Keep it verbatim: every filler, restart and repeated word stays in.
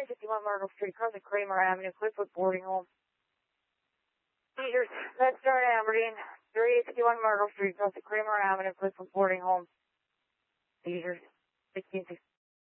three fifty-one Myrtle Street, across the Kramer Avenue, Cliffwood boarding home. Seizures, that's Start Aberdeen, three fifty-one Myrtle Street, across the Kramer Avenue, Cliffwood boarding home. Seizures, sixteen sixty.